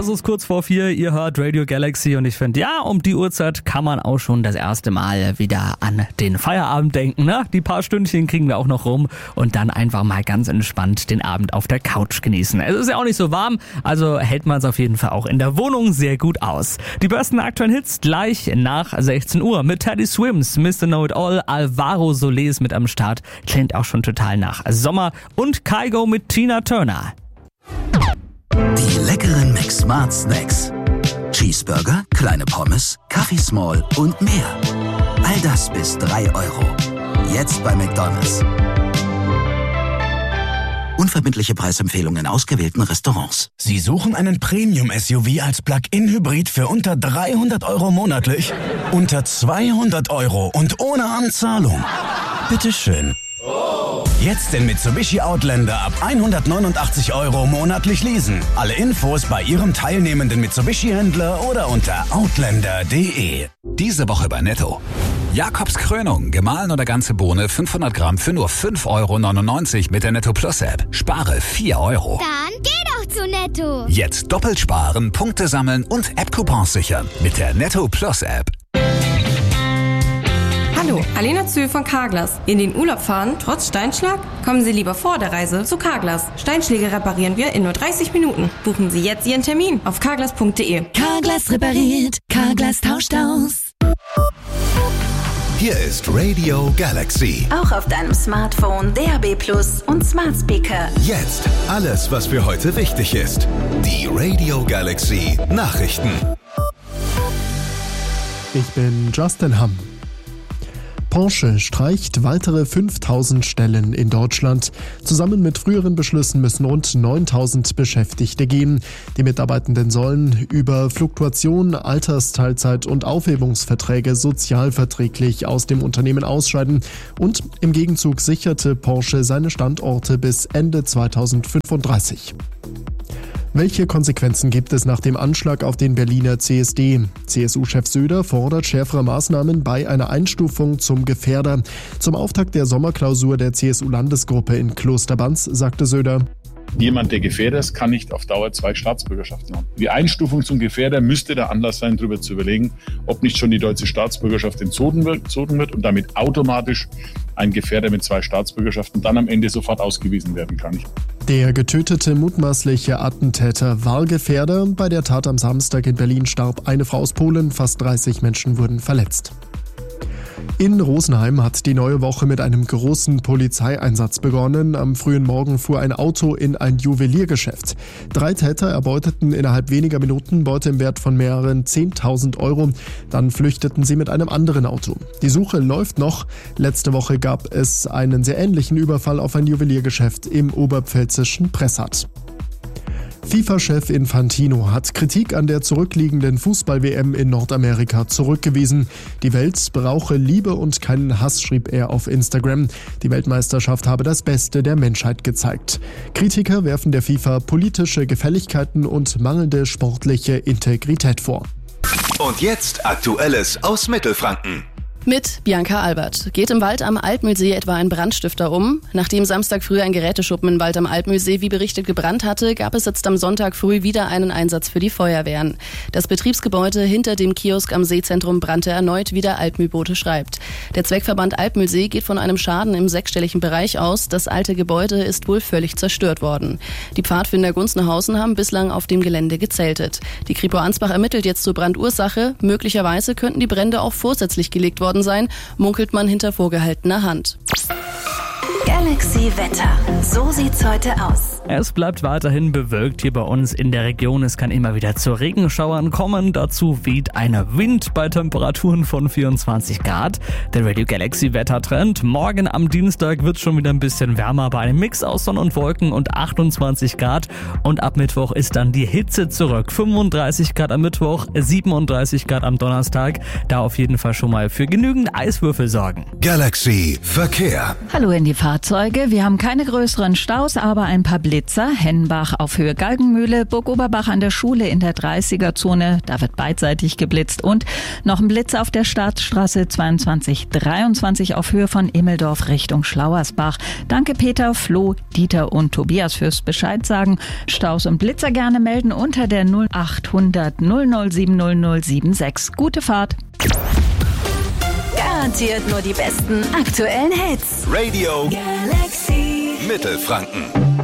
Es ist kurz vor 4, ihr hört Radio Galaxy und ich finde, ja, um die Uhrzeit kann man auch schon das erste Mal wieder an den Feierabend denken. Ne? Die paar Stündchen kriegen wir auch noch rum und dann einfach mal ganz entspannt den Abend auf der Couch genießen. Es ist ja auch nicht so warm, also hält man es auf jeden Fall auch in der Wohnung sehr gut aus. Die besten aktuellen Hits gleich nach 16 Uhr mit Teddy Swims, Mr. Know It All, Alvaro Soler mit am Start. Klingt auch schon total nach Sommer und Kygo mit Tina Turner. Die leckeren McSmart Snacks. Cheeseburger, kleine Pommes, Kaffee Small und mehr. All das bis 3 €. Jetzt bei McDonald's. Unverbindliche Preisempfehlungen in ausgewählten Restaurants. Sie suchen einen Premium-SUV als Plug-in-Hybrid für unter 300 € monatlich? Unter 200 € und ohne Anzahlung? Bitteschön. Jetzt den Mitsubishi Outlander ab 189 € monatlich leasen. Alle Infos bei Ihrem teilnehmenden Mitsubishi-Händler oder unter outlander.de. Diese Woche bei Netto. Jakobs Krönung, gemahlen oder ganze Bohne 500 Gramm für nur 5,99 € mit der Netto Plus App. Spare 4 €. Dann geh doch zu Netto. Jetzt doppelt sparen, Punkte sammeln und App-Coupons sichern mit der Netto Plus App. Hallo, Alena Zühl von Carglass. In den Urlaub fahren, trotz Steinschlag? Kommen Sie lieber vor der Reise zu Carglass. Steinschläge reparieren wir in nur 30 Minuten. Buchen Sie jetzt Ihren Termin auf carglass.de. Carglass repariert, Carglass tauscht aus. Hier ist Radio Galaxy. Auch auf deinem Smartphone, DAB+ und Smart Speaker. Jetzt alles, was für heute wichtig ist. Die Radio Galaxy Nachrichten. Ich bin Justin Hamm. Porsche streicht weitere 5.000 Stellen in Deutschland. Zusammen mit früheren Beschlüssen müssen rund 9.000 Beschäftigte gehen. Die Mitarbeitenden sollen über Fluktuation, Altersteilzeit und Aufhebungsverträge sozialverträglich aus dem Unternehmen ausscheiden. Und im Gegenzug sicherte Porsche seine Standorte bis Ende 2035. Welche Konsequenzen gibt es nach dem Anschlag auf den Berliner CSD? CSU-Chef Söder fordert schärfere Maßnahmen bei einer Einstufung zum Gefährder. Zum Auftakt der Sommerklausur der CSU-Landesgruppe in Klosterbanz sagte Söder: Jemand, der Gefährder ist, kann nicht auf Dauer 2 Staatsbürgerschaften haben. Die Einstufung zum Gefährder müsste der Anlass sein, darüber zu überlegen, ob nicht schon die deutsche Staatsbürgerschaft entzogen wird und damit automatisch ein Gefährder mit 2 Staatsbürgerschaften dann am Ende sofort ausgewiesen werden kann. Der getötete mutmaßliche Attentäter war Gefährder. Bei der Tat am Samstag in Berlin starb eine Frau aus Polen, fast 30 Menschen wurden verletzt. In Rosenheim hat die neue Woche mit einem großen Polizeieinsatz begonnen. Am frühen Morgen fuhr ein Auto in ein Juweliergeschäft. 3 Täter erbeuteten innerhalb weniger Minuten Beute im Wert von mehreren 10.000 €. Dann flüchteten sie mit einem anderen Auto. Die Suche läuft noch. Letzte Woche gab es einen sehr ähnlichen Überfall auf ein Juweliergeschäft im oberpfälzischen Pressat. FIFA-Chef Infantino hat Kritik an der zurückliegenden Fußball-WM in Nordamerika zurückgewiesen. Die Welt brauche Liebe und keinen Hass, schrieb er auf Instagram. Die Weltmeisterschaft habe das Beste der Menschheit gezeigt. Kritiker werfen der FIFA politische Gefälligkeiten und mangelnde sportliche Integrität vor. Und jetzt Aktuelles aus Mittelfranken. Mit Bianca Albert. Geht im Wald am Altmühlsee etwa ein Brandstifter um? Nachdem Samstag früh ein Geräteschuppen im Wald am Altmühlsee wie berichtet gebrannt hatte, gab es jetzt am Sonntag früh wieder einen Einsatz für die Feuerwehren. Das Betriebsgebäude hinter dem Kiosk am Seezentrum brannte erneut, wie der Altmühlbote schreibt. Der Zweckverband Altmühlsee geht von einem Schaden im 6-stelligen Bereich aus. Das alte Gebäude ist wohl völlig zerstört worden. Die Pfadfinder Gunzenhausen haben bislang auf dem Gelände gezeltet. Die Kripo Ansbach ermittelt jetzt zur Brandursache. Möglicherweise könnten die Brände auch vorsätzlich gelegt worden sein, munkelt man hinter vorgehaltener Hand. Galaxy Wetter. So sieht's heute aus. Es bleibt weiterhin bewölkt hier bei uns in der Region. Es kann immer wieder zu Regenschauern kommen. Dazu weht ein Wind bei Temperaturen von 24 Grad. Der Radio Galaxy Wettertrend. Morgen am Dienstag wird es schon wieder ein bisschen wärmer bei einem Mix aus Sonne und Wolken und 28 Grad. Und ab Mittwoch ist dann die Hitze zurück. 35 Grad am Mittwoch, 37 Grad am Donnerstag. Da auf jeden Fall schon mal für genügend Eiswürfel sorgen. Galaxy Verkehr. Hallo in die Fahrzeuge. Wir haben keine größeren Staus, aber ein paar Blitzer, Hennbach auf Höhe Galgenmühle, Burg-Oberbach an der Schule in der 30er-Zone, da wird beidseitig geblitzt und noch ein Blitzer auf der Staatsstraße 2223 auf Höhe von Immeldorf Richtung Schlauersbach. Danke Peter, Flo, Dieter und Tobias fürs Bescheid sagen. Staus und Blitzer gerne melden unter der 0800 007 0076. Gute Fahrt. Garantiert nur die besten aktuellen Hits. Radio Galaxy Mittelfranken.